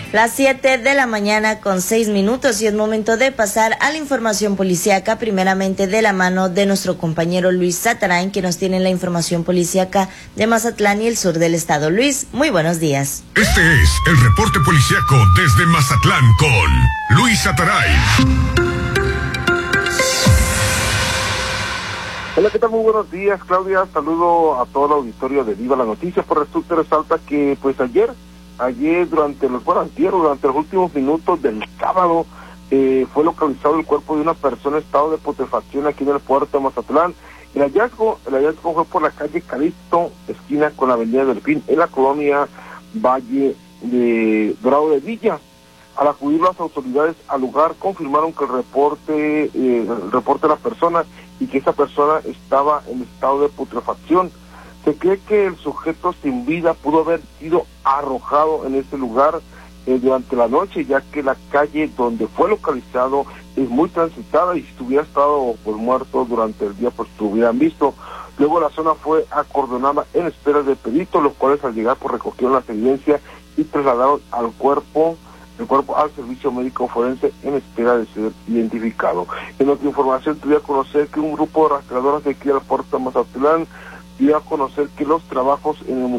Las 7 de la mañana con 6 minutos y es momento de pasar a la información policíaca, primeramente de la mano de nuestro compañero Luis Satarain, que nos tiene la información policíaca de Mazatlán y el sur del estado. Luis, muy buenos días. Este es el reporte policíaco desde Mazatlán con Luis Satarain. Hola, ¿qué tal? Muy buenos días, Claudia. Saludo a todo el auditorio de Viva la Noticia. Por resulta resalta que ayer durante los últimos minutos del sábado fue localizado el cuerpo de una persona en estado de putrefacción aquí en el puerto de Mazatlán. El hallazgo fue por la calle Calixto, esquina con la avenida Delfín, en la colonia Valle de Dorado de Villa. Al acudir las autoridades al lugar, confirmaron que el reporte de la persona y que esa persona estaba en estado de putrefacción. Se cree que el sujeto sin vida pudo haber sido arrojado en ese lugar durante la noche, ya que la calle donde fue localizado es muy transitada y si hubiera estado muerto durante el día, pues lo hubieran visto. Luego la zona fue acordonada en espera de peritos, los cuales al llegar recogieron las evidencias y trasladaron el cuerpo al servicio médico forense en espera de ser identificado. En otra información, te voy a conocer que un grupo de rastreadoras de aquí al puerto de Mazatlán dio a conocer que los trabajos en el